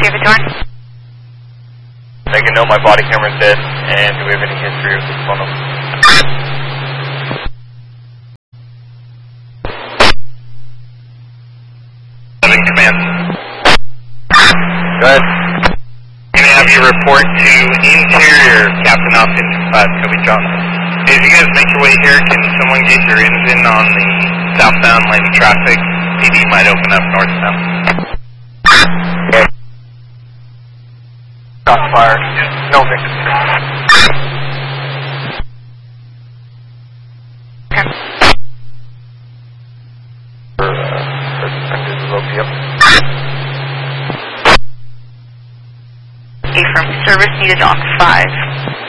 David Dorn. Make a note my body camera's dead, and do we have any history with this phone number? Command. Go ahead. Going to have you report to interior, Captain Austin, Toby Johnson. As you guys make your way here, can someone get your engine on the southbound lane of traffic? PD might open up northbound. Okay. Shots fired. No victims. Okay. Affirm. Service needed on 5.